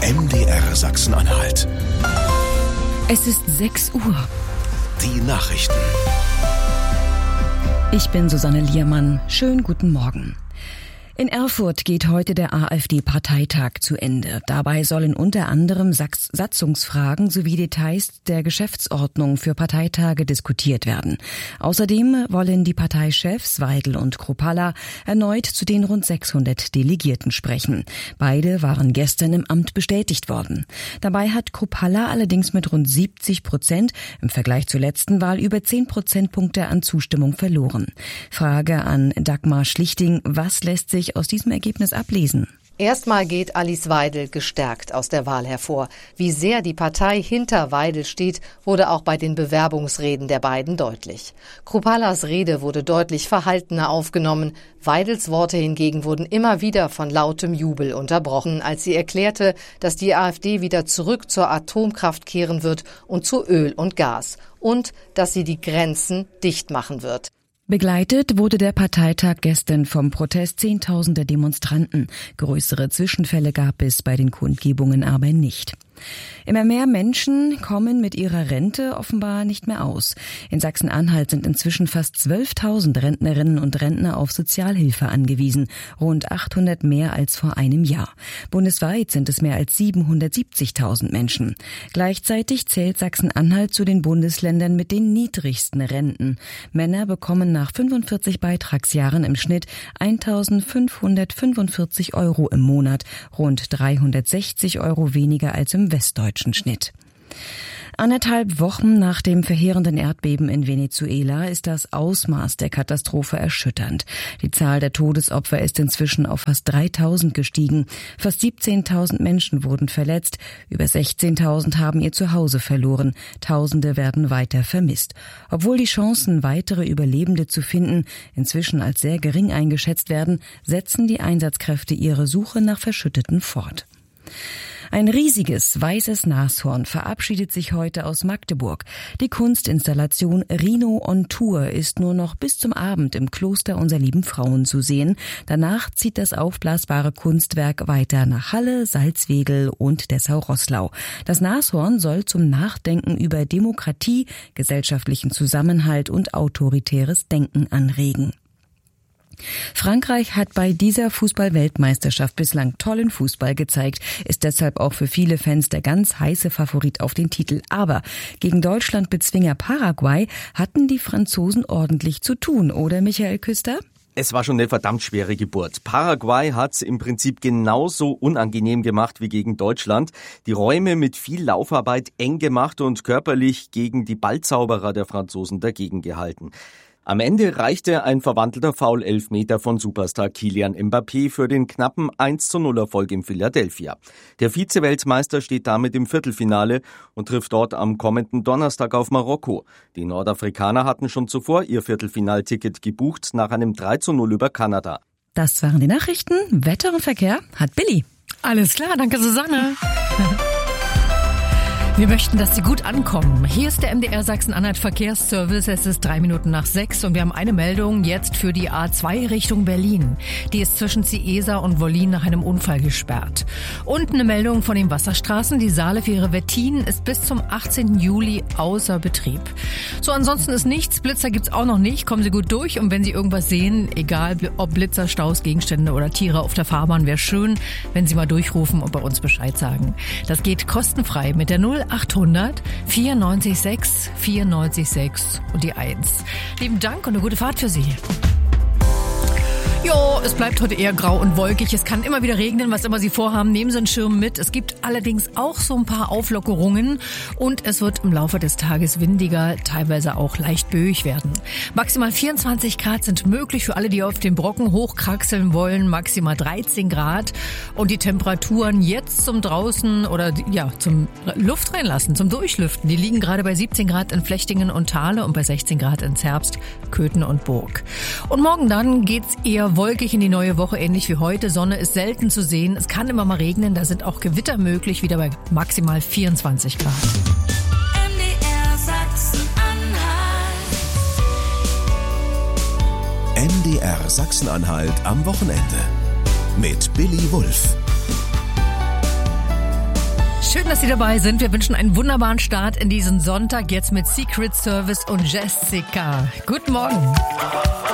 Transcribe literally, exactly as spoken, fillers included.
M D R Sachsen-Anhalt. Es ist sechs Uhr. Die Nachrichten. Ich bin Susanne Liermann. Schönen guten Morgen. In Erfurt geht heute der AfD-Parteitag zu Ende. Dabei sollen unter anderem Satzungsfragen sowie Details der Geschäftsordnung für Parteitage diskutiert werden. Außerdem wollen die Parteichefs Weidel und Kruppalla erneut zu den rund sechshundert Delegierten sprechen. Beide waren gestern im Amt bestätigt worden. Dabei hat Kruppalla allerdings mit rund siebzig Prozent im Vergleich zur letzten Wahl über zehn Prozentpunkte an Zustimmung verloren. Frage an Dagmar Schlichting: Was lässt sich aus diesem Ergebnis ablesen? Erstmal geht Alice Weidel gestärkt aus der Wahl hervor. Wie sehr die Partei hinter Weidel steht, wurde auch bei den Bewerbungsreden der beiden deutlich. Krupallas Rede wurde deutlich verhaltener aufgenommen. Weidels Worte hingegen wurden immer wieder von lautem Jubel unterbrochen, als sie erklärte, dass die AfD wieder zurück zur Atomkraft kehren wird und zu Öl und Gas. Und dass sie die Grenzen dicht machen wird. Begleitet wurde der Parteitag gestern vom Protest zehntausender Demonstranten. Größere Zwischenfälle gab es bei den Kundgebungen aber nicht. Immer mehr Menschen kommen mit ihrer Rente offenbar nicht mehr aus. In Sachsen-Anhalt sind inzwischen fast zwölftausend Rentnerinnen und Rentner auf Sozialhilfe angewiesen, rund achthundert mehr als vor einem Jahr. Bundesweit sind es mehr als siebenhundertsiebzigtausend Menschen. Gleichzeitig zählt Sachsen-Anhalt zu den Bundesländern mit den niedrigsten Renten. Männer bekommen nach fünfundvierzig Beitragsjahren im Schnitt eintausendfünfhundertfünfundvierzig Euro im Monat, rund dreihundertsechzig Euro weniger als im westdeutschen Schnitt. Anderthalb Wochen nach dem verheerenden Erdbeben in Venezuela ist das Ausmaß der Katastrophe erschütternd. Die Zahl der Todesopfer ist inzwischen auf fast dreitausend gestiegen. Fast siebzehntausend Menschen wurden verletzt. Über sechzehntausend haben ihr Zuhause verloren. Tausende werden weiter vermisst. Obwohl die Chancen, weitere Überlebende zu finden, inzwischen als sehr gering eingeschätzt werden, setzen die Einsatzkräfte ihre Suche nach Verschütteten fort. Ein riesiges weißes Nashorn verabschiedet sich heute aus Magdeburg. Die Kunstinstallation Rhino on Tour ist nur noch bis zum Abend im Kloster Unser Lieben Frauen zu sehen. Danach zieht das aufblasbare Kunstwerk weiter nach Halle, Salzwedel und Dessau-Roßlau. Das Nashorn soll zum Nachdenken über Demokratie, gesellschaftlichen Zusammenhalt und autoritäres Denken anregen. Frankreich hat bei dieser Fußball-Weltmeisterschaft bislang tollen Fußball gezeigt, ist deshalb auch für viele Fans der ganz heiße Favorit auf den Titel. Aber gegen Deutschland-Bezwinger Paraguay hatten die Franzosen ordentlich zu tun, oder Michael Küster? Es war schon eine verdammt schwere Geburt. Paraguay hat's im Prinzip genauso unangenehm gemacht wie gegen Deutschland. Die Räume mit viel Laufarbeit eng gemacht und körperlich gegen die Ballzauberer der Franzosen dagegen gehalten. Am Ende reichte ein verwandelter Foul-Elfmeter von Superstar Kylian Mbappé für den knappen eins zu null Erfolg in Philadelphia. Der Vize-Weltmeister steht damit im Viertelfinale und trifft dort am kommenden Donnerstag auf Marokko. Die Nordafrikaner hatten schon zuvor ihr Viertelfinalticket gebucht nach einem drei zu null über Kanada. Das waren die Nachrichten. Wetter und Verkehr hat Billy. Alles klar, danke Susanne. Wir möchten, dass Sie gut ankommen. Hier ist der M D R Sachsen-Anhalt Verkehrsservice. Es ist drei Minuten nach sechs und wir haben eine Meldung jetzt für die A zwei Richtung Berlin. Die ist zwischen Ciesa und Wollin nach einem Unfall gesperrt. Und eine Meldung von den Wasserstraßen. Die Saale für ihre Wettin ist bis zum achtzehnten Juli außer Betrieb. So, ansonsten ist nichts. Blitzer gibt's auch noch nicht. Kommen Sie gut durch und wenn Sie irgendwas sehen, egal ob Blitzer, Staus, Gegenstände oder Tiere auf der Fahrbahn, wäre schön, wenn Sie mal durchrufen und bei uns Bescheid sagen. Das geht kostenfrei mit der null achthundert vierundneunzig sechs vierundneunzig sechs und die eins. Lieben Dank und eine gute Fahrt für Sie. Jo, es bleibt heute eher grau und wolkig. Es kann immer wieder regnen, was immer Sie vorhaben. Nehmen Sie einen Schirm mit. Es gibt allerdings auch so ein paar Auflockerungen und es wird im Laufe des Tages windiger, teilweise auch leicht böig werden. Maximal vierundzwanzig Grad sind möglich für alle, die auf den Brocken hochkraxeln wollen. Maximal dreizehn Grad und die Temperaturen jetzt zum draußen oder ja zum Luft reinlassen, zum Durchlüften. Die liegen gerade bei siebzehn Grad in Flechtingen und Thale und bei sechzehn Grad in Zerbst, Köthen und Burg. Und morgen dann geht's eher wolkig in die neue Woche, ähnlich wie heute. Sonne ist selten zu sehen. Es kann immer mal regnen. Da sind auch Gewitter möglich, wieder bei maximal vierundzwanzig Grad. M D R Sachsen-Anhalt. M D R Sachsen-Anhalt am Wochenende mit Billy Wulff. Schön, dass Sie dabei sind. Wir wünschen einen wunderbaren Start in diesen Sonntag jetzt mit Secret Service und Jessica. Guten Morgen.